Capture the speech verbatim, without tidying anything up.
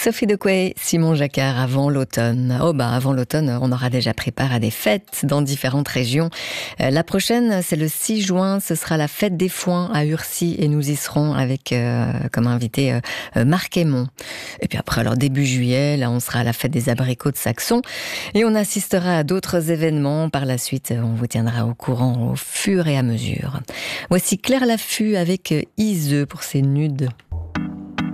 Sophie Dequay, Simon Jacquard, avant l'automne. Oh bah avant l'automne, on aura déjà préparé à des fêtes dans différentes régions. Euh, la prochaine, c'est le six juin, ce sera la fête des foins à Urcy et nous y serons avec euh, comme invité euh, Marc Aymon. Et puis après, alors début juillet, là on sera à la fête des abricots de Saxon et on assistera à d'autres événements. Par la suite, on vous tiendra au courant au fur et à mesure. Voici Claire Laffut avec Iseux pour ses nudes.